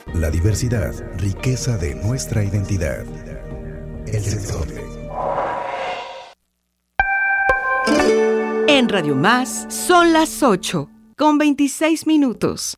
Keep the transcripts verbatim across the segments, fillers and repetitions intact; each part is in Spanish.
La diversidad, riqueza de nuestra identidad. El Sensontle. En Radio Más son las ocho, con veintiséis minutos.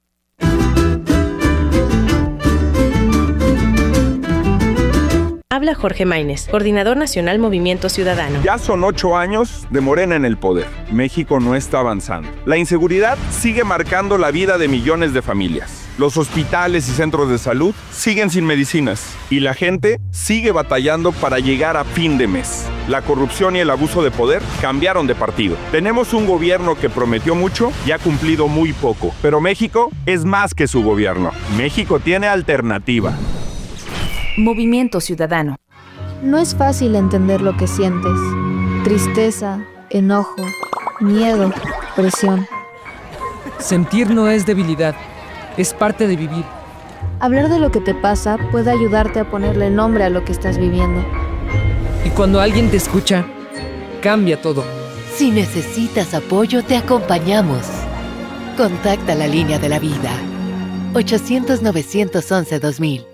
Habla Jorge Maínez, coordinador nacional Movimiento Ciudadano. Ya son ocho años de Morena en el poder. México no está avanzando. La inseguridad sigue marcando la vida de millones de familias. Los hospitales y centros de salud siguen sin medicinas. Y la gente sigue batallando para llegar a fin de mes. La corrupción y el abuso de poder cambiaron de partido. Tenemos un gobierno que prometió mucho y ha cumplido muy poco. Pero México es más que su gobierno. México tiene alternativa. Movimiento Ciudadano. No es fácil entender lo que sientes. Tristeza, enojo, miedo, presión. Sentir no es debilidad, es parte de vivir. Hablar de lo que te pasa puede ayudarte a ponerle nombre a lo que estás viviendo. Y cuando alguien te escucha, cambia todo. Si necesitas apoyo, te acompañamos. Contacta la línea de la vida. ochocientos, novecientos once, dos mil.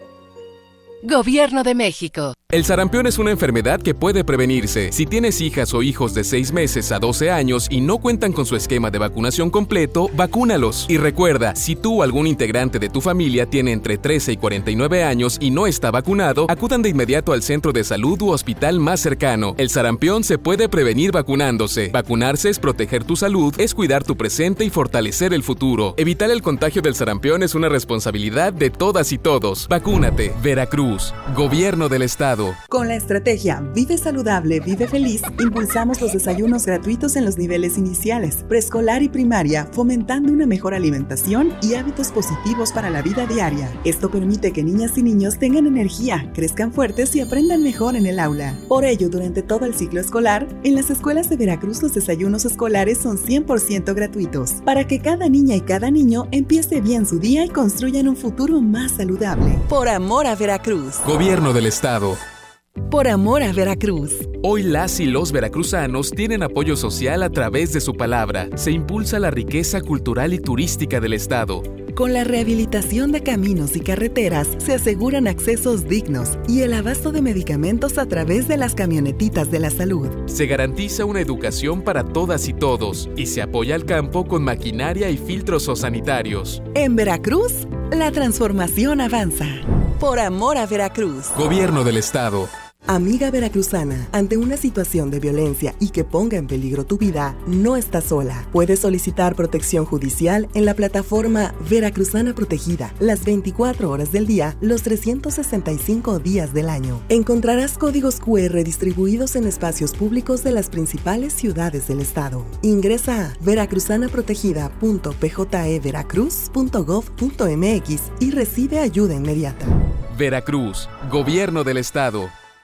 Gobierno de México. El sarampión es una enfermedad que puede prevenirse. Si tienes hijas o hijos de seis meses a doce años y no cuentan con su esquema de vacunación completo, vacúnalos. Y recuerda, si tú o algún integrante de tu familia tiene entre trece y cuarenta y nueve años y no está vacunado, acudan de inmediato al centro de salud u hospital más cercano. El sarampión se puede prevenir vacunándose. Vacunarse es proteger tu salud, es cuidar tu presente y fortalecer el futuro. Evitar el contagio del sarampión es una responsabilidad de todas y todos. Vacúnate. Veracruz. Gobierno del Estado. Con la estrategia Vive Saludable, Vive Feliz, impulsamos los desayunos gratuitos en los niveles iniciales, preescolar y primaria, fomentando una mejor alimentación y hábitos positivos para la vida diaria. Esto permite que niñas y niños tengan energía, crezcan fuertes y aprendan mejor en el aula. Por ello, durante todo el ciclo escolar, en las escuelas de Veracruz los desayunos escolares son cien por ciento gratuitos, para que cada niña y cada niño empiece bien su día y construyan un futuro más saludable. Por amor a Veracruz. Gobierno del Estado. Por amor a Veracruz. Hoy las y los veracruzanos tienen apoyo social a través de su palabra. Se impulsa la riqueza cultural y turística del Estado. Con la rehabilitación de caminos y carreteras se aseguran accesos dignos y el abasto de medicamentos a través de las camionetitas de la salud. Se garantiza una educación para todas y todos y se apoya al campo con maquinaria y filtros sanitarios. En Veracruz, la transformación avanza. Por amor a Veracruz. Gobierno del Estado. Amiga veracruzana, ante una situación de violencia y que ponga en peligro tu vida, no estás sola. Puedes solicitar protección judicial en la plataforma Veracruzana Protegida, las veinticuatro horas del día, los trescientos sesenta y cinco días del año. Encontrarás códigos cu erre distribuidos en espacios públicos de las principales ciudades del estado. Ingresa a veracruzanaprotegida punto p j e veracruz punto gov punto m x y recibe ayuda inmediata. Veracruz, Gobierno del Estado.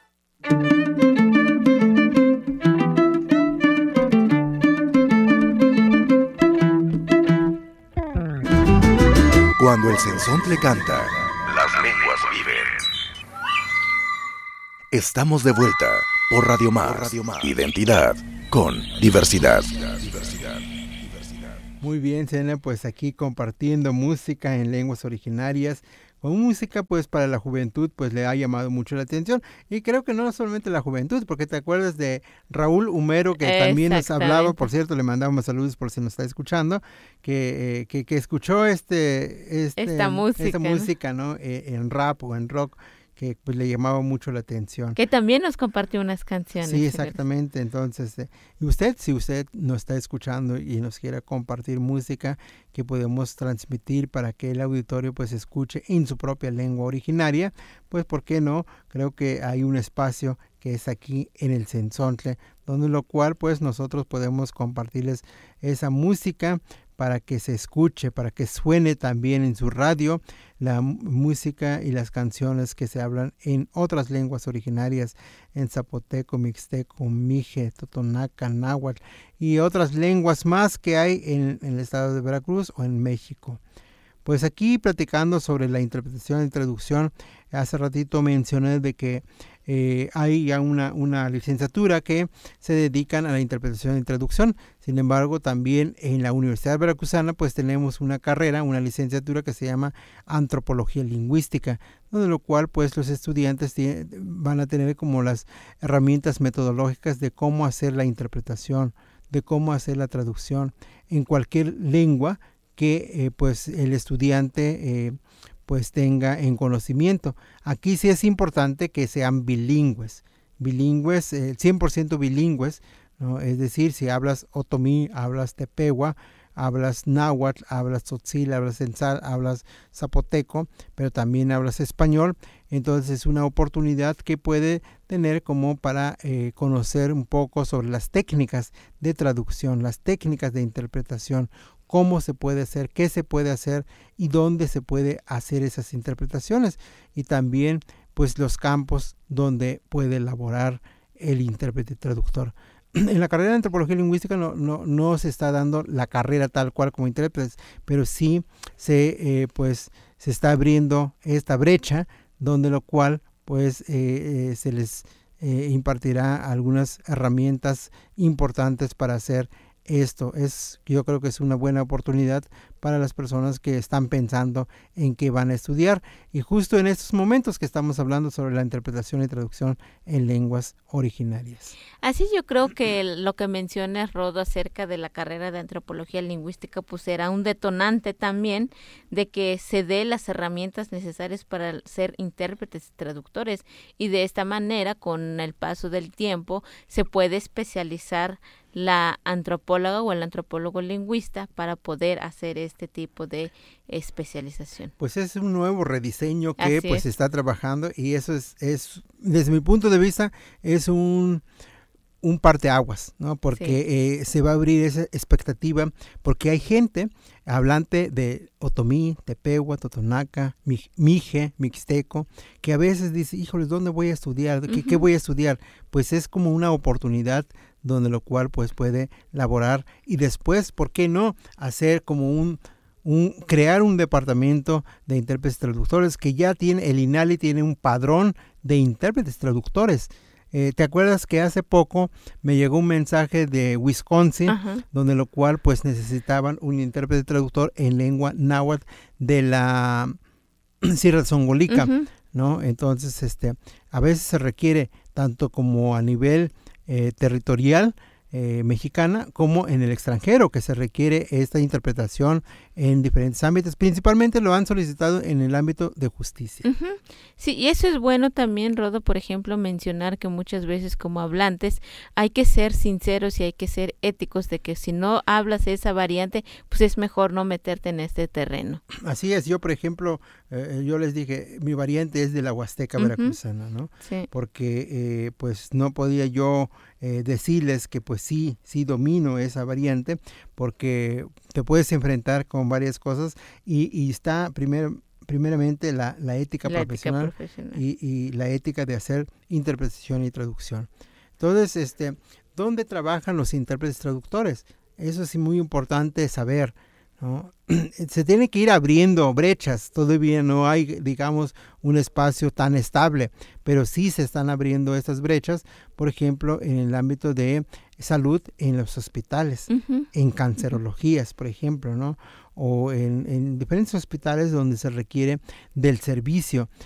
Cuando el Sensontle canta, las lenguas viven. Estamos de vuelta por Radio Más. Identidad con diversidad. Muy bien, Selena, pues aquí compartiendo música en lenguas originarias. Con música, pues para la juventud, pues le ha llamado mucho la atención. Y creo que no solamente la juventud, porque te acuerdas de Raúl Humero, que también nos hablaba, por cierto, le mandamos saludos por si nos está escuchando, que, eh, que, que escuchó este, este esta música, esta música ¿no? ¿no? Eh, en rap o en rock, que pues le llamaba mucho la atención. Que también nos compartió unas canciones. Sí, exactamente. Entonces, eh, y usted, si usted nos está escuchando y nos quiere compartir música que podemos transmitir para que el auditorio pues escuche en su propia lengua originaria, pues ¿por qué no? Creo que hay un espacio que es aquí en el Sensontle, donde lo cual pues nosotros podemos compartirles esa música para que se escuche, para que suene también en su radio la m- música y las canciones que se hablan en otras lenguas originarias, en zapoteco, mixteco, mije, totonaca, náhuatl y otras lenguas más que hay en, en el estado de Veracruz o en México. Pues aquí platicando sobre la interpretación y traducción, hace ratito mencioné de que eh, hay ya una, una licenciatura que se dedican a la interpretación y traducción. Sin embargo, también en la Universidad Veracruzana pues tenemos una carrera, una licenciatura que se llama Antropología Lingüística, de lo cual pues los estudiantes tienen, van a tener como las herramientas metodológicas de cómo hacer la interpretación, de cómo hacer la traducción en cualquier lengua que eh, pues el estudiante eh, pues tenga en conocimiento. Aquí sí es importante que sean bilingües, bilingües, eh, cien por ciento bilingües, ¿no? Es decir, si hablas otomí, hablas tepehuá, hablas náhuatl, hablas tzotzil, hablas enzal, hablas zapoteco, pero también hablas español, entonces es una oportunidad que puede tener como para eh, conocer un poco sobre las técnicas de traducción, las técnicas de interpretación, cómo se puede hacer, qué se puede hacer y dónde se puede hacer esas interpretaciones, y también pues los campos donde puede elaborar el intérprete traductor. En la carrera de Antropología Lingüística no, no, no se está dando la carrera tal cual como intérpretes, pero sí se, eh, pues, se está abriendo esta brecha, donde lo cual pues eh, eh, se les eh, impartirá algunas herramientas importantes para hacer esto. Es, yo creo que es una buena oportunidad para las personas que están pensando en qué van a estudiar, y justo en estos momentos que estamos hablando sobre la interpretación y traducción en lenguas originarias. Así yo creo que lo que mencionas, Rodo, acerca de la carrera de Antropología Lingüística, pues será un detonante también de que se dé las herramientas necesarias para ser intérpretes y traductores, y de esta manera, con el paso del tiempo, se puede especializar la antropóloga o el antropólogo lingüista para poder hacer este tipo de especialización. Pues es un nuevo rediseño que Así pues es. se está trabajando, y eso es, es desde mi punto de vista, es un un parteaguas, ¿no? Porque sí. eh, se va a abrir esa expectativa, porque hay gente hablante de otomí, tepehuá, totonaca, mije, mixteco, que a veces dice, híjoles, ¿dónde voy a estudiar? ¿Qué, uh-huh. ¿Qué voy a estudiar? Pues es como una oportunidad donde lo cual pues puede laborar, y después, ¿por qué no hacer como un, un crear un departamento de intérpretes traductores que ya tiene, el INALI tiene un padrón de intérpretes traductores? Eh, ¿Te acuerdas que hace poco me llegó un mensaje de Wisconsin, uh-huh. donde lo cual pues necesitaban un intérprete traductor en lengua náhuatl de la Sierra Zongolica, uh-huh. ¿no? Entonces, este, a veces se requiere tanto como a nivel eh, territorial eh, mexicana como en el extranjero, que se requiere esta interpretación en diferentes ámbitos. Principalmente lo han solicitado en el ámbito de justicia. Uh-huh. Sí, y eso es bueno también, Rodo, por ejemplo, mencionar que muchas veces como hablantes hay que ser sinceros y hay que ser éticos de que si no hablas esa variante, pues es mejor no meterte en este terreno. Así es. Yo, por ejemplo, eh, yo les dije, mi variante es de la Huasteca uh-huh. veracruzana, ¿no? Sí. Porque eh, pues no podía yo eh, decirles que pues sí, sí domino esa variante, porque te puedes enfrentar con varias cosas, y, y está primero primeramente la, la ética la profesional, ética profesional. Y, y la ética de hacer interpretación y traducción. Entonces, este, ¿dónde trabajan los intérpretes traductores? Eso es muy importante saber, ¿no? Se tiene que ir abriendo brechas, todavía no hay, digamos, un espacio tan estable, pero sí se están abriendo estas brechas, por ejemplo, en el ámbito de salud en los hospitales, uh-huh. en cancerologías, por ejemplo, ¿no? O en, en diferentes hospitales donde se requiere del servicio